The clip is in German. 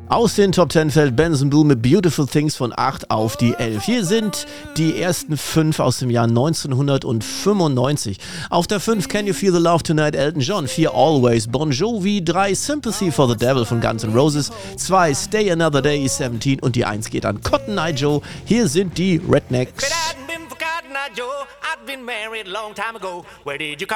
Aus den Top 10 fällt Benson Boone mit Beautiful Things von 8 auf die 11. Hier sind die ersten 5 aus dem Jahr 1995. Auf der 5 Can You Feel the Love Tonight, Elton John. 4 Always, Bon Jovi. 3 Sympathy for the Devil von Guns N' Roses. 2 Stay Another Day, 17. Und die 1 geht an Cotton Eye Joe. Hier sind die Rednecks.